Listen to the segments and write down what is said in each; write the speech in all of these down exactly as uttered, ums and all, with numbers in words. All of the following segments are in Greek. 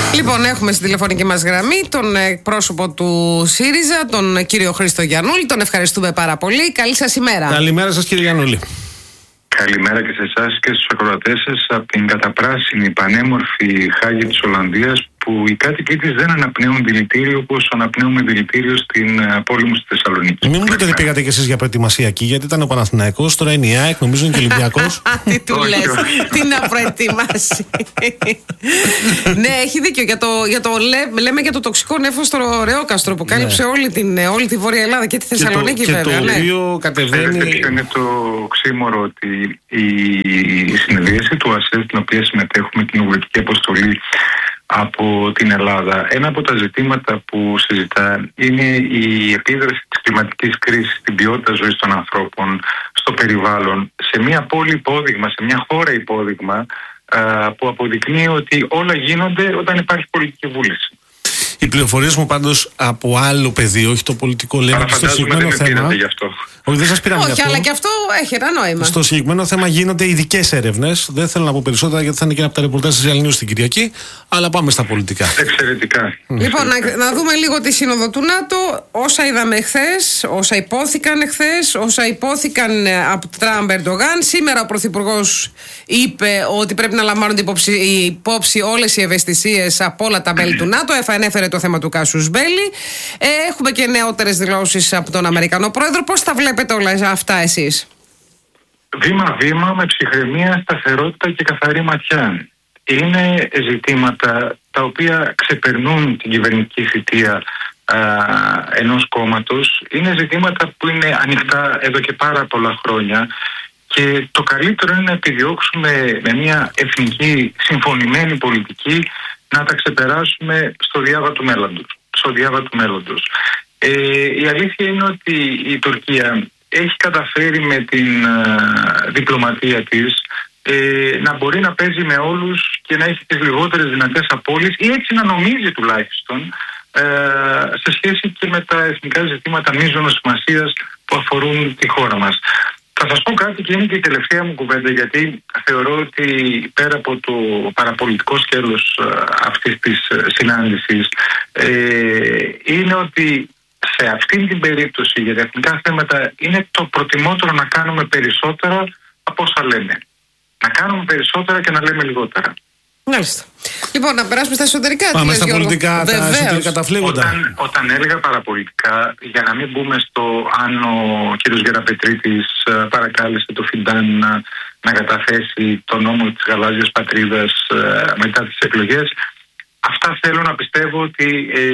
Λοιπόν, έχουμε στη τηλεφωνική μας γραμμή τον πρόσωπο του ΣΥΡΙΖΑ, τον κύριο Χρήστο Γιαννούλη. Τον ευχαριστούμε πάρα πολύ. Καλή σας ημέρα. Καλημέρα σας, κύριε Γιαννούλη. Καλημέρα και σε εσάς και στους ακροατές σας από την καταπράσινη πανέμορφη Χάγη της Ολλανδίας, που οι κάτοικοι της δεν αναπνέουν δηλητήριο όπως αναπνέουμε δηλητήριο στην πόλη μου στη Θεσσαλονίκη. Μην μου πείτε ότι πήγατε κι εσείς για προετοιμασία εκεί, γιατί ήταν ο Παναθηναϊκός, τώρα είναι η ΑΕΚ, νομίζω είναι και Ολυμπιακός. Τι του λες, τι να προετοιμάσει. Ναι, έχει δίκιο. Για το, για το, λέ, λέμε για το τοξικό νέφος στο Ρεόκαστρο που κάλυψε ναι. όλη, την, όλη τη Βόρεια Ελλάδα και τη Θεσσαλονίκη, και το, βέβαια. Και το οποίο ναι. κατεβαίνει. Ποιο είναι το ξύμορο, ότι η, η συνεδρίαση του ΑΣΕ, στην οποία συμμετέχουμε, την Ουγγρική Αποστολή από την Ελλάδα, ένα από τα ζητήματα που συζητά είναι η επίδραση της κλιματικής κρίσης στην ποιότητα ζωής των ανθρώπων, στο περιβάλλον, σε μια πόλη υπόδειγμα, σε μια χώρα υπόδειγμα, α, που αποδεικνύει ότι όλα γίνονται όταν υπάρχει πολιτική βούληση. Οι πληροφορίες μου πάντως από άλλο πεδίο, όχι το πολιτικό, λένε ότι στο συγκεκριμένο θέμα. Όχι, δεν σας πήραμε. Όχι, αυτό. Αλλά και αυτό έχει ένα νόημα. Στο συγκεκριμένο θέμα γίνονται ειδικές έρευνες. Δεν θέλω να πω περισσότερα γιατί θα είναι και ένα από τα ρεπορτάζ της Real News την Κυριακή. Αλλά πάμε στα πολιτικά. Εξαιρετικά. Λοιπόν, να, να δούμε λίγο τη σύνοδο του ΝΑΤΟ. Όσα είδαμε εχθές, όσα υπόθηκαν εχθές, όσα υπόθηκαν από Τραμπ Ερντογάν. Σήμερα ο Πρωθυπουργός είπε ότι πρέπει να λαμβάνονται υπόψη, υπόψη όλες οι ευαισθησίες από όλα τα μέλη του ΝΑΤΟ. Ανέφερε το θέμα του Κάσους Μπέλι. Ε, έχουμε και νεότερες δηλώσεις από τον Αμερικανό Πρόεδρο. Πώς τα βλέπετε όλα αυτά εσείς? Βήμα-βήμα, με ψυχραιμία, σταθερότητα και καθαρή ματιά. Είναι ζητήματα τα οποία ξεπερνούν την κυβερνητική θητεία α, ενός κόμματος. Είναι ζητήματα που είναι ανοιχτά εδώ και πάρα πολλά χρόνια. Και το καλύτερο είναι να επιδιώξουμε με μια εθνική συμφωνημένη πολιτική να τα ξεπεράσουμε στο διάβα του μέλλοντος. Στο διάβα του μέλλοντος. Ε, η αλήθεια είναι ότι η Τουρκία έχει καταφέρει με την α, διπλωματία της ε, να μπορεί να παίζει με όλους και να έχει τις λιγότερες δυνατές απώλειες, ή έτσι να νομίζει τουλάχιστον, ε, σε σχέση και με τα εθνικά ζητήματα μείζωνος σημασίας που αφορούν τη χώρα μας. Θα σας πω κάτι και είναι και η τελευταία μου κουβέντα, γιατί θεωρώ ότι πέρα από το παραπολιτικό σκέλος αυτής της συνάντησης ε, είναι ότι σε αυτήν την περίπτωση για τα εθνικά θέματα είναι το προτιμότερο να κάνουμε περισσότερα από όσα λέμε. Να κάνουμε περισσότερα και να λέμε λιγότερα. Μάλιστα. Λοιπόν, να περάσουμε στα εσωτερικά. Πάμε στα πολιτικά, τα εσωτερικά τα φλέγοντα. Όταν, όταν έλεγα παραπολιτικά, για να μην μπούμε στο αν ο κ. Γεραπετρίτης παρακάλεσε το Φιντάν να, να καταθέσει το νόμο της γαλάζιας πατρίδας μετά τις εκλογές, αυτά θέλω να πιστεύω ότι ε,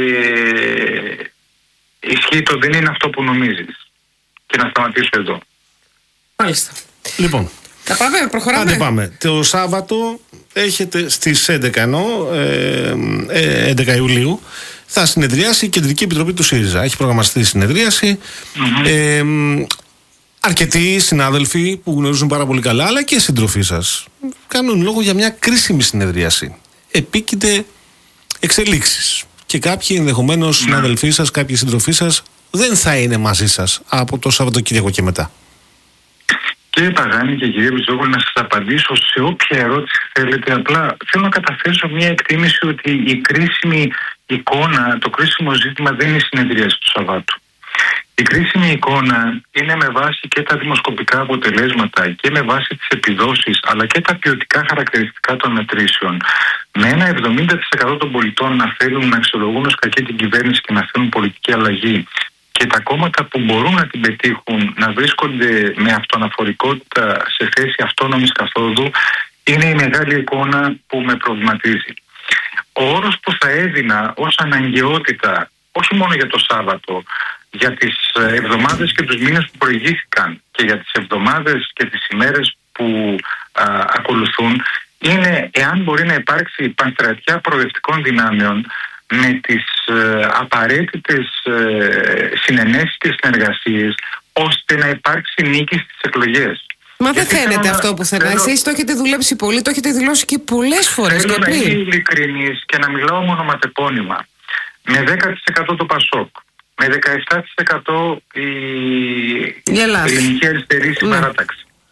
ισχύει το δεν είναι αυτό που νομίζεις. Και να σταματήσω εδώ. Μάλιστα. Λοιπόν. Θα πάμε, προχωράμε. Άντε πάμε. Το Σάββατο έχετε στις έντεκα, ενώ, ε, ε, έντεκα Ιουλίου θα συνεδριάσει η Κεντρική Επιτροπή του ΣΥΡΙΖΑ. Έχει προγραμματιστεί η συνεδρίαση. Mm-hmm. Ε, αρκετοί συνάδελφοι που γνωρίζουν πάρα πολύ καλά, αλλά και συντροφοί σας, κάνουν λόγο για μια κρίσιμη συνεδρίαση. Επίκειται εξελίξεις. Και κάποιοι ενδεχομένως mm-hmm. συνάδελφοί σας, κάποιοι συντροφοί σας δεν θα είναι μαζί σας από το Σαββατοκύριακο και μετά. Κύριε Παγάνη και κύριε Βυζόγλου, να σας απαντήσω σε όποια ερώτηση θέλετε. Απλά θέλω να καταθέσω μια εκτίμηση ότι η κρίσιμη εικόνα, το κρίσιμο ζήτημα δεν είναι η συνεδρίαση του Σαββάτου. Η κρίσιμη εικόνα είναι με βάση και τα δημοσκοπικά αποτελέσματα και με βάση τις επιδόσεις, αλλά και τα ποιοτικά χαρακτηριστικά των μετρήσεων. Με ένα εβδομήντα τοις εκατό των πολιτών να θέλουν να αξιολογούν ως κακή την κυβέρνηση και να θέλουν πολιτική αλλαγή, και τα κόμματα που μπορούν να την πετύχουν να βρίσκονται με αυτοαναφορικότητα σε θέση αυτόνομης καθόδου, είναι η μεγάλη εικόνα που με προβληματίζει. Ο όρος που θα έδινα ως αναγκαιότητα, όχι μόνο για το Σάββατο, για τις εβδομάδες και τους μήνες που προηγήθηκαν και για τις εβδομάδες και τις ημέρες που α, ακολουθούν, είναι εάν μπορεί να υπάρξει πανστρατιά προοδευτικών δυνάμεων με τις ε, απαραίτητες ε, συνενέσεις και συνεργασίες, ώστε να υπάρξει νίκη στις εκλογές. Μα δεν φαίνεται αυτό που θέλετε. Εσείς το έχετε δουλέψει πολύ, το έχετε δηλώσει και πολλές φορές. Θέλω να είμαι ειλικρινής και να μιλάω μονοματεπώνυμα. Με δέκα τοις εκατό το Πασόκ, με δεκαεπτά τοις εκατό η, η ελληνική αριστερή συμπαράταξη,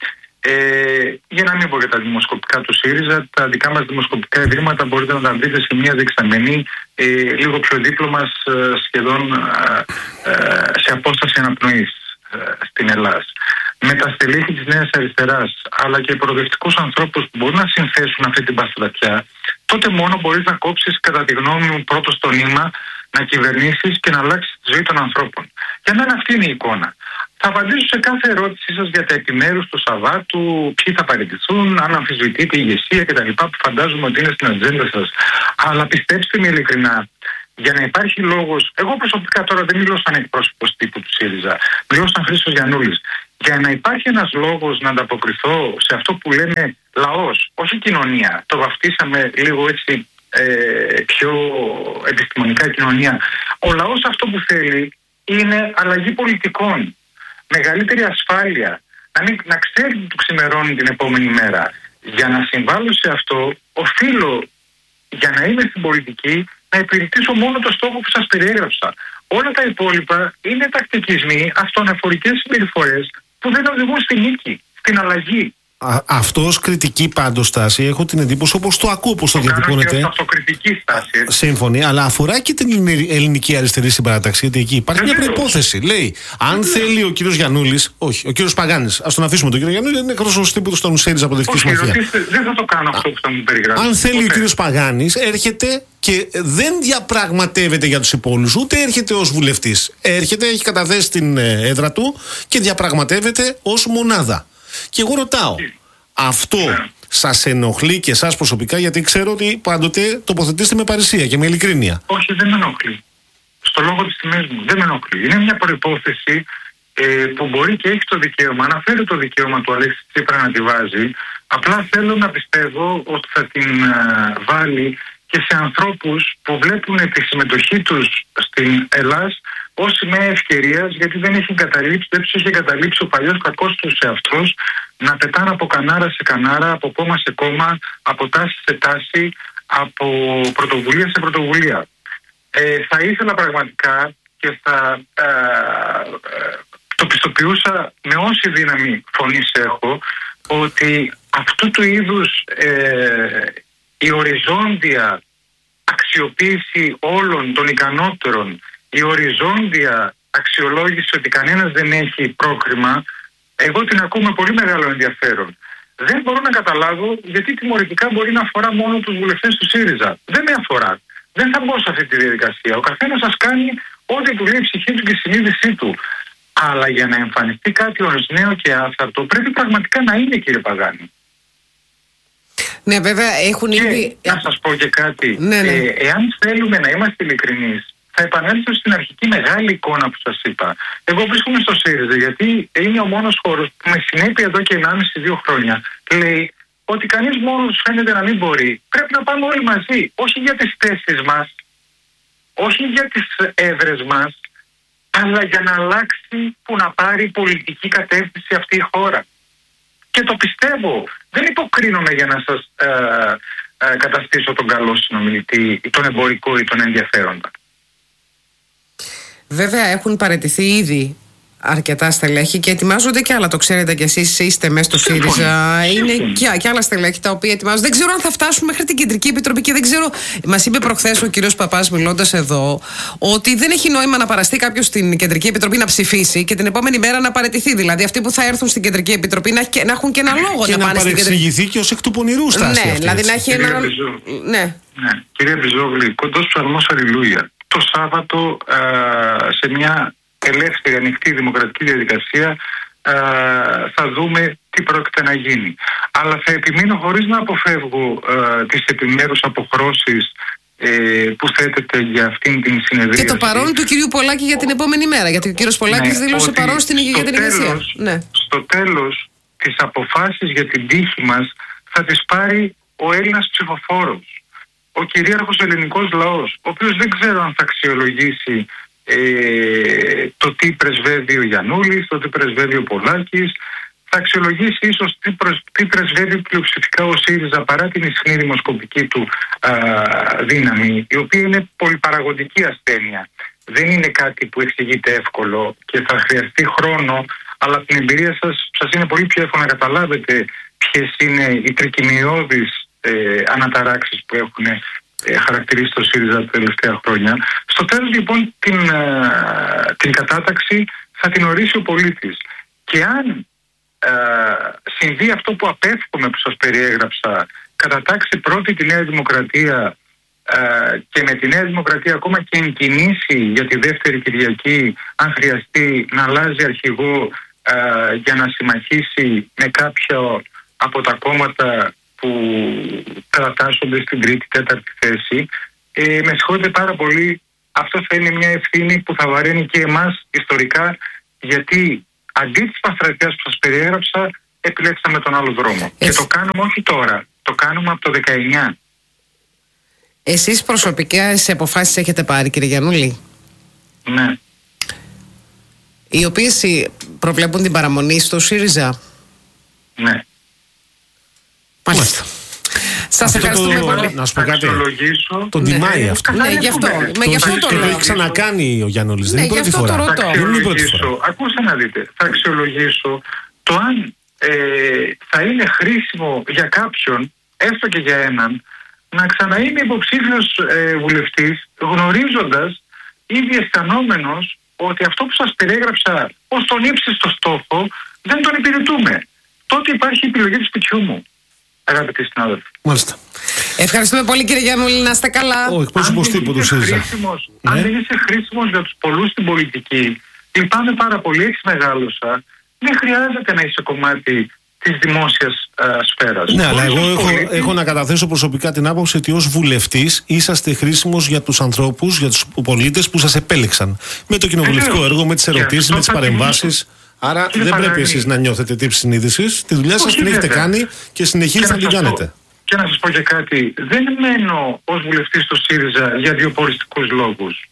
Ε, για να μην πω για τα δημοσκοπικά του ΣΥΡΙΖΑ, τα δικά μας δημοσκοπικά ευρήματα μπορείτε να τα βρείτε σε μια δεξαμενή ε, λίγο πιο δίπλο μας, ε, σχεδόν ε, ε, σε απόσταση αναπνοής ε, στην Ελλάδα. Με τα στελέχη της Νέας Αριστεράς αλλά και προοδευτικούς ανθρώπους που μπορούν να συνθέσουν αυτή την παστρατιά, τότε μόνο μπορείς να κόψεις, κατά τη γνώμη μου, πρώτο στο νήμα, να κυβερνήσεις και να αλλάξεις τη ζωή των ανθρώπων. Για μένα αυτή είναι η εικόνα. Θα απαντήσω σε κάθε ερώτησή σας για τα επιμέρους του Σαββάτου, ποιοι θα παραιτηθούν, αν αμφισβητείτε η ηγεσία κτλ. Που φαντάζομαι ότι είναι στην ατζέντα σας. Αλλά πιστέψτε με ειλικρινά, για να υπάρχει λόγος, εγώ προσωπικά τώρα δεν μιλώ σαν εκπρόσωπος τύπου του ΣΥΡΙΖΑ, μιλώ σαν Χρήστος Γιαννούλης. Για να υπάρχει ένας λόγος να ανταποκριθώ σε αυτό που λένε λαός, όχι κοινωνία, το βαφτίσαμε λίγο έτσι ε, πιο επιστημονικά κοινωνία. Ο λαός αυτό που θέλει είναι αλλαγή πολιτικών. Μεγαλύτερη ασφάλεια, να, μην, να ξέρει τι του ξημερώνει την επόμενη μέρα. Για να συμβάλλω σε αυτό, οφείλω, για να είμαι στην πολιτική, να υπηρετήσω μόνο το στόχο που σας περιέγραψα. Όλα τα υπόλοιπα είναι τακτικισμοί, αυτοαναφορικές συμπεριφορές που δεν οδηγούν στη νίκη, στην αλλαγή. Αυτό ως κριτική πάντως στάση, έχω την εντύπωση, όπως το ακούω, όπως το, το διατυπώνετε. Είναι αυτοκριτική στάση. Σύμφωνη, αλλά αφορά και την ελληνική αριστερή συμπαράταξη. Γιατί εκεί υπάρχει μια προϋπόθεση. Λέει, αν Βεβαίως. θέλει ο κύριος Γιαννούλης, όχι, ο κύριος Παγάνης, ας τον αφήσουμε τον κύριο Γιαννούλη, είναι εκπρόσωπος τύπου στον ΣΥΡΙΖΑ από Δυτική Συμμαχία. Δεν θα το κάνω αυτό που θα μου περιγράψει. Αν θέλει okay. ο κύριος Παγάνης, έρχεται και δεν διαπραγματεύεται για τους υπόλοιπους, ούτε έρχεται ως βουλευτής. Έρχεται, έχει καταθέσει την έδρα του και διαπραγματεύεται ως μονάδα. Και εγώ ρωτάω, αυτό yeah. σας ενοχλεί και εσάς προσωπικά? Γιατί ξέρω ότι πάντοτε τοποθετήσετε με παρησία και με ειλικρίνεια. Όχι, δεν με ενοχλεί. Στο λόγο της τιμής μου, δεν με ενοχλεί. Είναι μια προϋπόθεση ε, που μπορεί και έχει το δικαίωμα, αναφέρει το δικαίωμα του Αλέξη Τσίπρα να τη βάζει. Απλά θέλω να πιστεύω ότι θα την α, βάλει και σε ανθρώπους που βλέπουν τη συμμετοχή τους στην Ελλάδα ως σημαία ευκαιρίας, γιατί δεν έχει εγκαταλείψει, δεν τους έχει εγκαταλείψει ο παλιός κακός τους εαυτός, να πετάνε από κανάρα σε κανάρα, από κόμμα σε κόμμα, από τάση σε τάση, από πρωτοβουλία σε πρωτοβουλία. Ε, θα ήθελα πραγματικά και θα ε, ε, το πιστοποιούσα με όση δύναμη φωνής έχω, ότι αυτού του είδους ε, η οριζόντια αξιοποίηση όλων των ικανότερων, η οριζόντια αξιολόγηση ότι κανένας δεν έχει πρόκριμα, εγώ την ακούω με πολύ μεγάλο ενδιαφέρον. Δεν μπορώ να καταλάβω γιατί τιμωρητικά μπορεί να αφορά μόνο τους βουλευτές του ΣΥΡΙΖΑ. Δεν με αφορά. Δεν θα μπω σε αυτή τη διαδικασία. Ο καθένας σας κάνει ό,τι του λέει η ψυχή του και η συνείδησή του. Αλλά για να εμφανιστεί κάτι ως νέο και άθαρτο πρέπει πραγματικά να είναι, κύριε Παγάνη. Ναι, βέβαια έχουν και ήδη... να σας πω και κάτι. Ναι, ναι. Ε, εάν θέλουμε να είμαστε ειλικρινείς, θα επανέλθω στην αρχική μεγάλη εικόνα που σας είπα. Εγώ βρίσκομαι στο ΣΥΡΙΖΑ γιατί είναι ο μόνος χώρος που με συνέπεια εδώ και ενάμιση δύο χρόνια λέει ότι κανείς μόνος φαίνεται να μην μπορεί. Πρέπει να πάμε όλοι μαζί. Όχι για τις θέσεις μας, όχι για τις έδρες μας, αλλά για να αλλάξει, που να πάρει πολιτική κατεύθυνση αυτή η χώρα. Και το πιστεύω. Δεν υποκρίνομαι για να σας ε, ε, καταστήσω τον καλό συνομιλητή, τον εμπορικό ή τον ενδιαφέροντα. Βέβαια έχουν παραιτηθεί ήδη αρκετά στελέχη και ετοιμάζονται και άλλα. Το ξέρετε κι εσείς, είστε μέσα στο ΣΥΡΙΖΑ. Είναι και, και άλλα στελέχη τα οποία ετοιμάζονται. Δεν ξέρω αν θα φτάσουν μέχρι την Κεντρική Επιτροπή και δεν ξέρω. Μας είπε προχθές ο κύριος Παπάς, μιλώντας εδώ, ότι δεν έχει νόημα να παραστεί κάποιος στην Κεντρική Επιτροπή να ψηφίσει και την επόμενη μέρα να παραιτηθεί. Δηλαδή αυτοί που θα έρθουν στην Κεντρική Επιτροπή να, να έχουν και ένα λόγο και να, να πάνε στην Κεντρική. Και να παρεξηγηθεί και ως εκ του πονηρού στάση. Ναι, αυτή, δηλαδή να έχει ένα. Ναι. Ναι. Κύριε Μπιζόγλη, κοντός ψαλμός αλληλούια. Το Σάββατο α, σε μια ελεύθερη, ανοιχτή δημοκρατική διαδικασία α, θα δούμε τι πρόκειται να γίνει. Αλλά θα επιμείνω χωρίς να αποφεύγω α, τις επιμέρους αποχρώσεις ε, που θέτεται για αυτήν την συνεδρία. Και το παρόν του κυρίου Πολάκη για την επόμενη μέρα, γιατί ο κύριος Πολάκης ναι, δήλωσε παρόν στην για την ηγεσία. Ναι. Στο τέλος τις αποφάσεις για την τύχη μας θα τις πάρει ο Έλληνας ψηφοφόρος. Ο κυρίαρχος ελληνικός λαός, ο οποίος δεν ξέρω αν θα αξιολογήσει ε, το τι πρεσβεύει ο Γιαννούλης, το τι πρεσβεύει ο Πολάκης, θα αξιολογήσει ίσως τι, προσ, τι πρεσβεύει πλειοψηφικά ο ΣΥΡΙΖΑ παρά την ισχυρή δημοσκοπική του α, δύναμη, η οποία είναι πολυπαραγωγική ασθένεια. Δεν είναι κάτι που εξηγείται εύκολο και θα χρειαστεί χρόνο αλλά την εμπειρία σας σας είναι πολύ πιο εύκολο να καταλάβετε ποιες είναι οι τρικυμιώδεις ε, αναταράξεις που έχουν ε, χαρακτηρίσει το ΣΥΡΙΖΑ τα τελευταία χρόνια. Στο τέλος λοιπόν την, ε, την κατάταξη θα την ορίσει ο πολίτης. Και αν ε, συμβεί αυτό που απέφχομαι που σας περιέγραψα, κατατάξει πρώτη τη Νέα Δημοκρατία ε, και με τη Νέα Δημοκρατία ακόμα και εν κινήσει για τη δεύτερη Κυριακή, αν χρειαστεί να αλλάζει αρχηγό ε, για να συμμαχίσει με κάποιο από τα κόμματα που κατατάσσονται στην τρίτη, τέταρτη θέση, ε, με συγχωρείτε πάρα πολύ, αυτό θα είναι μια ευθύνη που θα βαραίνει και εμάς ιστορικά, γιατί αντί της παθρατείας που σας περιέγραψα, επιλέξαμε τον άλλο δρόμο. Ε, και το κάνουμε όχι τώρα, το κάνουμε από το δεκαεννιά. Εσείς προσωπικά σε αποφάσεις έχετε πάρει, κύριε Γιαννούλη? Ναι. Οι οποίες προβλέπουν την παραμονή στο ΣΥΡΙΖΑ? Ναι. Μάλιστα. Σας ευχαριστούμε το, πολύ. Να σου πω κάτι. Τον ναι. τιμάει αυτό. Ναι, γι' αυτό. Με γι' αυτό το λέω. Το λέω. έχει ξανακάνει ο Γιαννούλης. Ναι, δεν είναι πρώτη φορά. Το ρωτώ. Θα αξιολογήσω, ακούστε να δείτε, θα αξιολογήσω το αν ε, θα είναι χρήσιμο για κάποιον, έστω και για έναν, να ξαναείναι υποψήφιος ε, βουλευτής, γνωρίζοντας ήδη αισθανόμενος ότι αυτό που σας περιέγραψα ως τον ύψιστο στόχο δεν τον υπηρετούμε. Τότε υπάρχει η επιλογή του σπιτιού μου, αγαπητοί συνάδελφοι. Μάλιστα. Ευχαριστούμε πολύ, κύριε Γιαννούλη, να είστε καλά. Ο εκπρόσωπος τύπου του ΣΥΡΙΖΑ. Ναι. Αν δεν είσαι χρήσιμος για τους πολλούς στην πολιτική, λυπάμαι πάρα πολύ, έχεις μεγάλωσα, δεν χρειάζεται να είσαι κομμάτι της δημόσιας uh, σφαίρας. Ναι, αλλά εγώ έχω, έχω να καταθέσω προσωπικά την άποψη ότι ως βουλευτής είσαστε χρήσιμος για τους ανθρώπους, για τους πολίτες που σας επέλεξαν. Με το κοινοβουλευτικό έργο, με τις ερωτήσεις, με τις παρεμβάσεις. Άρα δεν παραγνή. πρέπει εσείς να νιώθετε τύψη συνείδησης. Τη δουλειά σας την έχετε κάνει και συνεχίζετε να την κάνετε. Και να σας πω και κάτι, δεν μένω ως βουλευτής στο ΣΥΡΙΖΑ για βιοποριστικούς λόγους.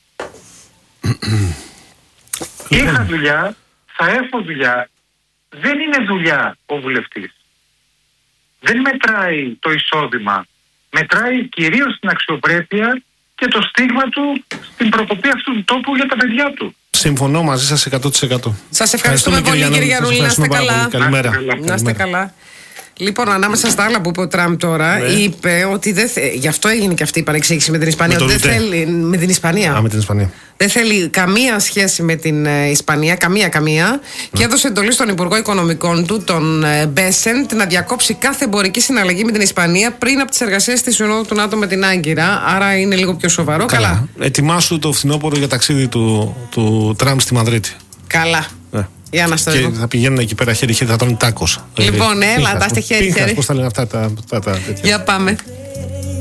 Είχα δουλειά, θα έχω δουλειά. Δεν είναι δουλειά ο βουλευτής. Δεν μετράει το εισόδημα. Μετράει κυρίως την αξιοπρέπεια και το στίγμα του στην προκοπή αυτού του τόπου για τα παιδιά του. Συμφωνώ μαζί σας εκατό τοις εκατό. Σας ευχαριστούμε πολύ, κύριε Γιαννούλη. Να είστε καλά. Καλημέρα. Να είστε καλά. Λοιπόν, ανάμεσα στα άλλα που είπε ο Τραμπ τώρα, ναι. είπε ότι δεν θε... γι' αυτό έγινε και αυτή η παρεξήγηση με την Ισπανία. Με, δεν θέλει... με την Ισπανία. Α, με την Ισπανία. Δεν θέλει καμία σχέση με την Ισπανία, καμία καμία. Ναι. Και έδωσε εντολή στον Υπουργό Οικονομικών του, τον Μπέσεντ, να διακόψει κάθε εμπορική συναλλαγή με την Ισπανία πριν από τις εργασίες της Συνόδου του ΝΑΤΟ με την Άγκυρα. Άρα είναι λίγο πιο σοβαρό. Καλά. Καλά. Ετοιμάσου το φθινόπωρο για ταξίδι του, του Τραμπ στη Μαδρίτη. Καλά. Ναι. Για να στο και δω. θα πηγαίνουν εκεί πέρα χέρι-χέρι, θα τρώνε τάκος. Λοιπόν, έλα, τα είστε χέρι-χέρι. Πώς τα λένε αυτά τα τέτοια. Για πάμε.